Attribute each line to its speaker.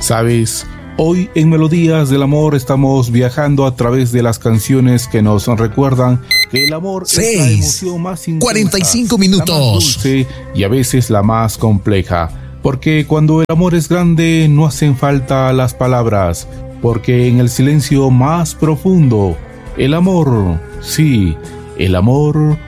Speaker 1: ¿Sabes? Hoy en Melodías del Amor estamos viajando a través de las canciones que nos recuerdan que el amor es la emoción más intensa,
Speaker 2: 45 minutos.
Speaker 1: La más dulce y a veces la más compleja. Porque cuando el amor es grande no hacen falta las palabras. Porque en el silencio más profundo, el amor, sí, el amor